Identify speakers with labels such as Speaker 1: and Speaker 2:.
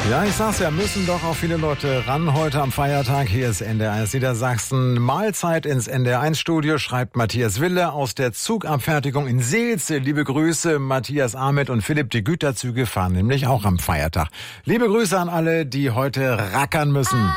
Speaker 1: Ja, ich sag's ja, müssen doch auch viele Leute ran heute am Feiertag. Hier ist NDR1 Niedersachsen. Mahlzeit ins NDR1-Studio, schreibt Matthias Wille aus der Zugabfertigung in Seelze. Liebe Grüße, Matthias, Ahmed und Philipp. Die Güterzüge fahren nämlich auch am Feiertag. Liebe Grüße an alle, die heute rackern müssen.